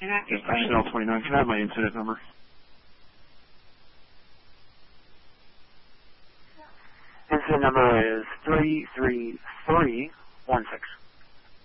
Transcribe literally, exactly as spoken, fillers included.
Yes, Personnel twenty-nine. Can I have my incident number? Incident number is three three three